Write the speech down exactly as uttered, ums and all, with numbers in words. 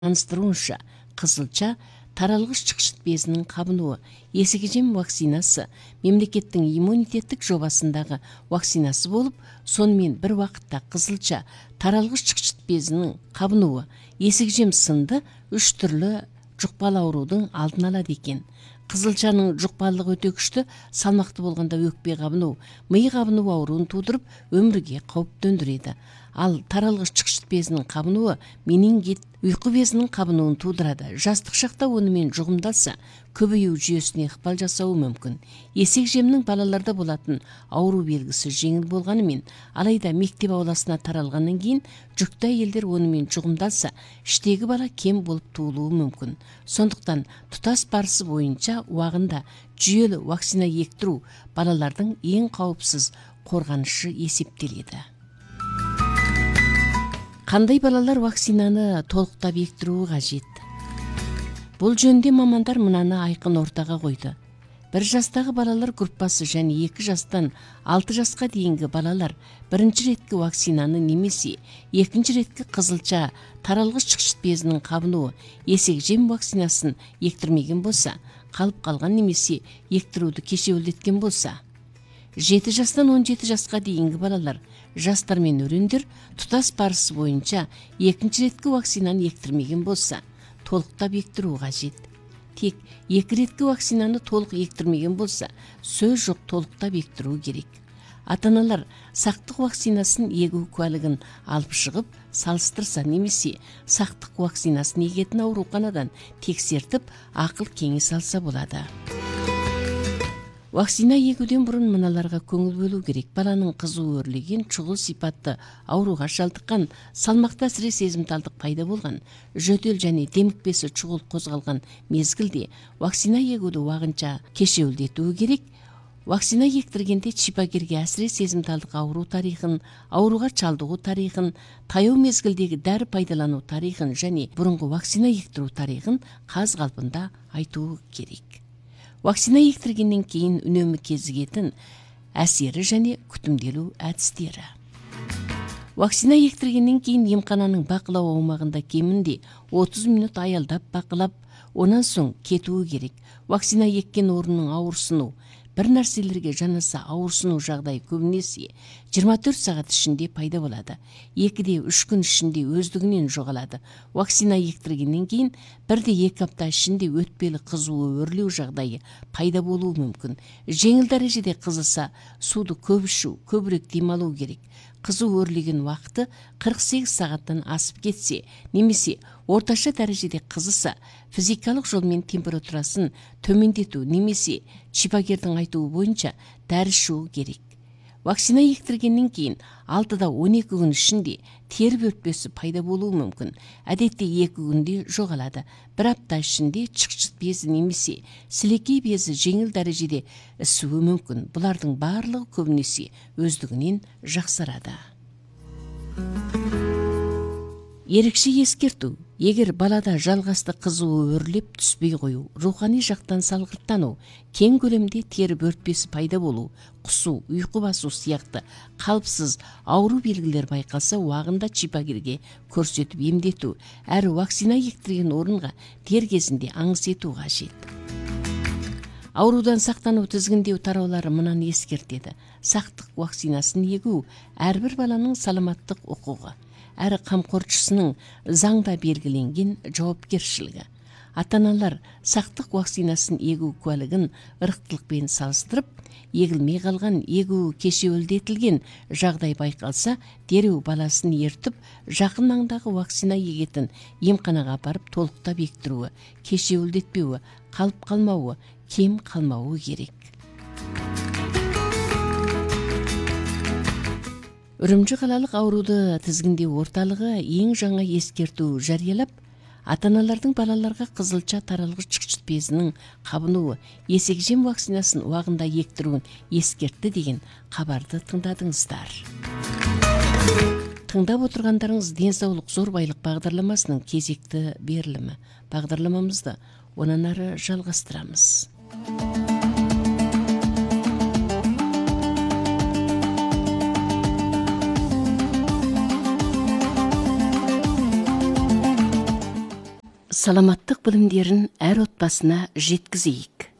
Таныстыруынша, қызылша таралғыш чықшыт безінің қабынуы есігежем вакцинасы мемлекеттің иммунитеттік жобасындағы вакцинасы болып, сонымен бір уақытта қызылша таралғыш чықшыт безінің қабынуы есігежем сынды үш түрлі жұқпалы аурудың алдын алады екен. Қызылшаның жұқпалылығы өте күшті, салмақты болғанда өкпе қабыну, ми қабыну ауруын тудырып, өмірге қауіп төндіреді. Ал таралғыш чықшыт безінің қабынуы менингит, ұйқы безінің қабынуын тудырады. Жастық шақта онымен жұғымдалса, көбею жүйесіне ықпал жасауы мүмкін. Есек жемнің балаларда болатын ауру белгісі жеңіл болғанымен, алайда мектеп ауласына таралғаннан кейін жүкті әйелдер онымен жұғымдалса, іштегі бала кем болып туылуы мүмкін. Сондықтан тұтас барысы бойынша уағында жүйелі вакцина ектіру балалардың ең қауіпсіз қорғанышы есептеледі. Қандай балалар вакцинаны толықтап ектіруі қажет? Бұл жөнде мамандар мынаны айқын ортаға қойды. Бір жастағы балалар группасы және екі жастан алты жасқа дейінгі балалар бірінші реткі вакцинаны немесе екінші реткі қызылша таралғыш чықшыт безінің қабынуы есек жем вакцинасын ектірмеген болса, қалып қалған немесе ектіруді кешеуілдеткен болса, жеті жастан он жеті жасқа дейінгі балалар, жастар мен өрендер тұтас барысы бойынша екінші реткі вакцинаны ектірмеген болса, толықтап ектіру қажет. Тек екі реткі вакцинаны толық ектірмеген болса, сөз жоқ толықтап ектіру керек. Ата-аналар сақтық вакцинасын егу куәлігін алып шығып, салыстырса немесе сақтық вакцинасын егетін ауруханадан тексертіп, ақыл кеңес алса болады. Вакцина егуден бұрын мыналарға көңіл бөлу керек. Баланың қызуы өрлеген, шұғыл сипатты ауруға шалдыққан, салмақта сіре сезімталдық пайда болған, жөтел және демікпесі шұғыл қозғалған мезгілде вакцина егуді уағынша кешеуілдетуі керек. Вакцина ектіргенде шипагерге әсіре сезімталдық ауру тарихын, ауруға шалдығу тарихын, таяу мезгілдегі дәрі пайдалану тарихын және бұрынғы вакцина ектіру тарихын қаз қалпында айтуы керек. Вакцина ектіргеннен кейін үнемі кезігетін әсері және күтімделу әдістері. Вакцина ектіргеннен кейін емхананың бақылау аумағында кемінде отыз минут аялдап бақылап, онан соң кетуі керек. Вакцина еккен орынның ауырсыну, бір нәрселерге жанаса ауырсыну жағдай көбінесе жиырма төрт сағат ішінде пайда болады. Екіде үш күн ішінде өздігінен жоғалады. Вакцина ектіргеннен кейін бірде екі апта ішінде өтпелі қызуы өрлеу жағдайы пайда болуы мүмкін. Жеңіл дәрежеде қызыса, суды көп ішу, көбірек демалу керек. Қызу өрлеген уақыты қырық сегіз сағаттан асып кетсе, немесе орташа дәрежеде қызыса, физикалық жолмен температурасын төмендету немесе шипагердің айтуы бойынша дәрі ішу керек. Вакцина ектіргеннен кейін алтыда он екі күн ішінде тері бөртпесі пайда болуы мүмкін. Әдетте екі күнде жоғалады. Бір апта ішінде чықшыт безі немесе сілекей безі жеңіл дәрежеде ісуі мүмкін. Бұлардың барлығы көбінесе өздігінен жақсарады. Ерекше ескерту. Егер балада жалғасты қызуы өрлеп түспей қою, рухани жақтан салғырттану, кең көлемде тері бөртпесі пайда болу, құсу, ұйқы басу сияқты қалыпсыз ауру белгілер байқалса, уағында шипагерге көрсетіп емдету, әрі вакцина ектірген орынға дер кезінде аңыз ету қажет. Аурудан сақтану тізгіндеу тараулары мынаны ескертеді. Сақтық вакцинасын егу әрбір баланың саламаттық құқығы, әрі қамқоршысының заңда белгіленген жауапкершілігі. Ата-аналар сақтық вакцинасын егу куәлігін ырықтылықпен салыстырып, егілмей қалған, егу кешеуілдетілген жағдай байқалса, дереу баласын ертіп, жақын маңдағы вакцина егетін емханаға апарып толықтап ектіруі, кешеуілдетпеуі, қалып қалмауы, кем қалмауы керек. Үрімжі қалалық ауруды тізгіндеу орталығы ең жаңа ескерту жариялап, ата-аналардың балаларға қызылша таралғыш чықшыт безінің қабынуы есек жем вакцинасын уағында ектіруін ескертті деген хабарды тыңдадыңыздар. Тыңдап отырғандарыңыз денсаулық зор байлық бағдарламасының кезекті берілімі. Бағдарламамызды онан ары жалғастырамыз. саламаттык билимдерин әр отбасына жеткизейик.